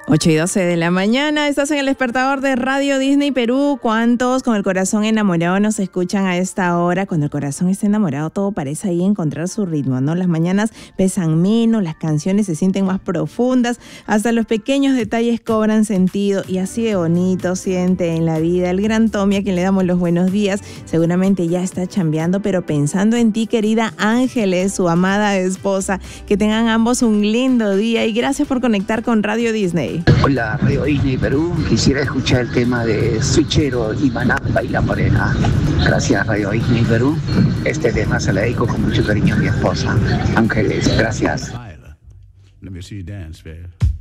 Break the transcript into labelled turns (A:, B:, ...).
A: 8:12 de la mañana, estás en el despertador de Radio Disney Perú. ¿Cuántos con el corazón enamorado nos escuchan a esta hora? Cuando el corazón está enamorado, todo parece ahí encontrar su ritmo, ¿no? Las mañanas pesan menos, las canciones se sienten más profundas, hasta los pequeños detalles cobran sentido y así de bonito siente en la vida. El gran Tommy, a quien le damos los buenos días, seguramente ya está chambeando, pero pensando en ti, querida Ángeles, su amada esposa. Que tengan ambos un lindo día y gracias por conectar con Radio Disney.
B: Hola, Radio Disney Perú. Quisiera escuchar el tema de Switchero y Manapa y La Morena. Gracias, Radio Disney Perú. Este tema se lo dedico con mucho cariño a mi esposa, Ángeles. Gracias.
C: Let me see you dance, babe.